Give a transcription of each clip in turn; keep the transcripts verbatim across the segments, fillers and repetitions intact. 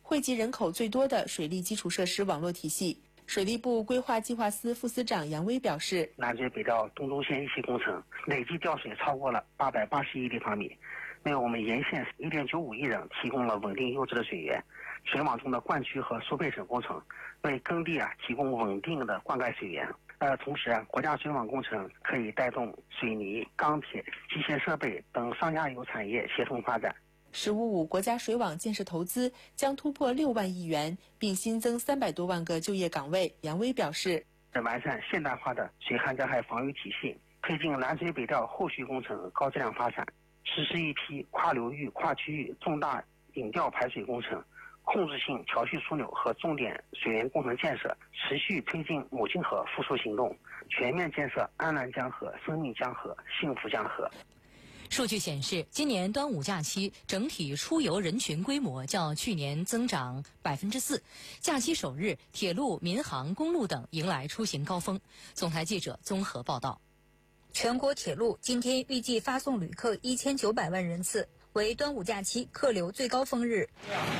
惠及人口最多的水利基础设施网络体系。水利部规划计划司副司长杨威表示， 南水北调东中线一期工程累计调水超过了八百八十亿立方米，为我们沿线 一点九五亿人提供了稳定优质的水源。水网中的灌区和输配省工程为耕地啊提供稳定的灌溉水源。呃，同时啊，国家水网工程可以带动水泥、钢铁、机械设备等上下游产业协同发展。 十五五国家水网建设投资将突破六万亿元，并新增三百多万个就业岗位。杨威表示， 完善现代化的水旱灾害防御体系，推进南水北调后续工程高质量发展，实施一批跨流域、跨区域重大引调排水工程、控制性调蓄枢纽和重点水源工程建设，持续推进母亲河复苏行动，全面建设安澜江河、生命江河、幸福江河。 数据显示，今年端午假期整体出游人群规模较去年增长百分之四。假期首日，铁路、民航、公路等迎来出行高峰。总台记者综合报道。 全国铁路今天预计发送旅客一千九百万人次，为端午假期客流最高峰日。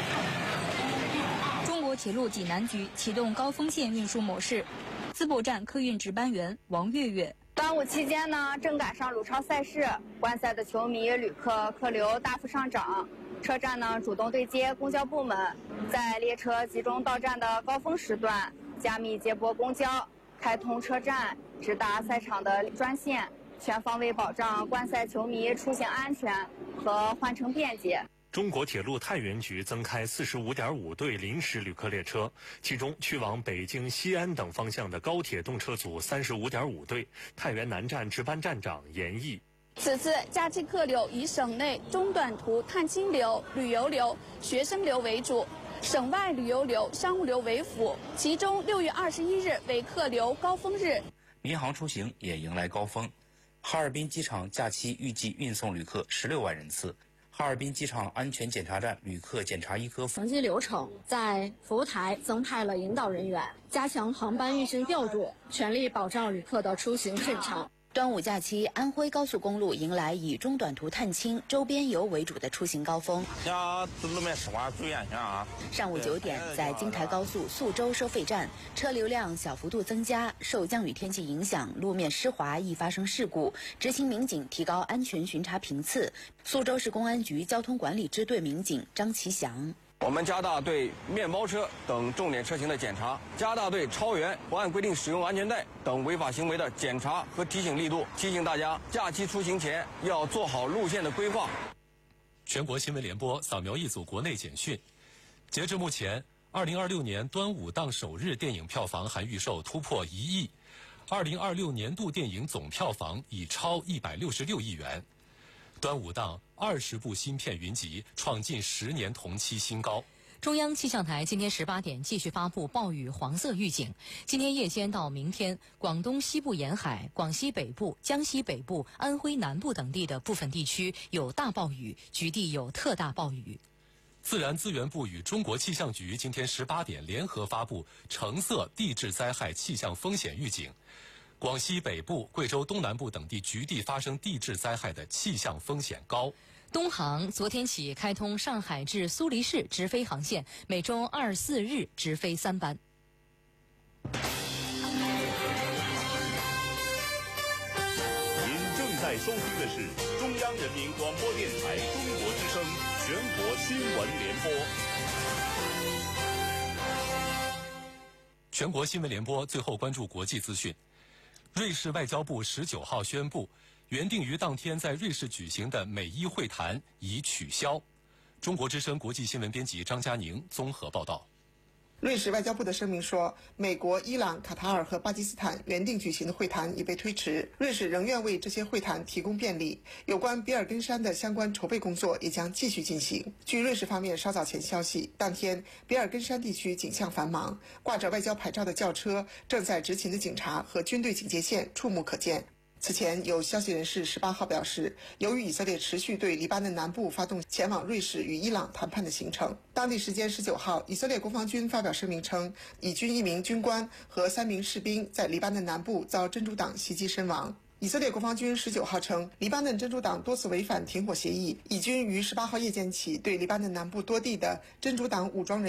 中国铁路济南局启动高峰线运输模式，淄博站客运值班员王月月。 端午期间呢，正赶上鲁超赛事，观赛的球迷、旅客客流大幅上涨。车站呢主动对接公交部门，在列车集中到站的高峰时段，加密接驳公交，开通车站直达赛场的专线，全方位保障观赛球迷出行安全和换乘便捷。 中国铁路太原局增开 四十五点五 对临时旅客列车，其中去往北京、西安等方向的高铁动车组 三十五点五 对。太原南站值班站长严毅， 此次假期客流以省内中短途探亲流、旅游流、学生流为主，省外旅游流、商务流为辅。其中六月二十一日为客流高峰日， 民航出行也迎来高峰。哈尔滨机场假期预计运送旅客十六万人次。哈尔滨机场安全检查站旅客检查一科乘机流程，在服务台增派了引导人员，加强航班运行调度，全力保障旅客的出行顺畅。 端午假期，安徽高速公路迎来以中短途探亲、周边游为主的出行高峰。 路面使滑注意安全啊！ 上午九点，在京台高速宿州收费站，车流量小幅度增加，受降雨天气影响，路面湿滑易发生事故。执勤民警提高安全巡查频次。宿州市公安局交通管理支队民警张其祥。 我们加大对面包车等重点车型的检查，加大对超员、不按规定使用安全带等违法行为的检查和提醒力度，提醒大家假期出行前要做好路线的规划。 全国新闻联播扫描一组国内简讯。截至目前，二零二六年端午档首日电影票房含预售突破一亿，二零二六年度电影总票房已超一百六十六亿元。端午档二十部新片云集，创近十年同期新高。 中央气象台今天十八点继续发布暴雨黄色预警。今天夜间到明天，广东西部沿海、广西北部、江西北部、安徽南部等地的部分地区有大暴雨，局地有特大暴雨。 自然资源部与中国气象局今天十八点联合发布橙色地质灾害气象风险预警。广西北部、贵州东南部等地局地发生地质灾害的气象风险高。 东航昨天起开通上海至苏黎世直飞航线，每周二四日直飞三班。 您正在收听的是中央人民广播电台中国之声全国新闻联播。 全国新闻联播最后关注国际资讯。瑞士外交部十九号宣布，原定于当天在瑞士举行的美伊会谈已取消。中国之声国际新闻编辑张佳宁综合报道。 瑞士外交部的声明说，美国、伊朗、卡塔尔和巴基斯坦原定举行的会谈已被推迟，瑞士仍愿为这些会谈提供便利。有关比尔根山的相关筹备工作也将继续进行。据瑞士方面稍早前消息，当天比尔根山地区景象繁忙，挂着外交牌照的轿车、正在执勤的警察和军队警戒线触目可见。此前有消息人士十八号表示，由于以色列持续对黎巴嫩南部发动前往瑞士与伊朗谈判的行程，当地时间十九号，以色列国防军发表声明称，以军一名军官和三名士兵在黎巴嫩南部遭真主党袭击身亡。以色列国防军十九号称，黎巴嫩真主党多次违反停火协议，以军于十八号夜间起对黎巴嫩南部多地的真主党武装人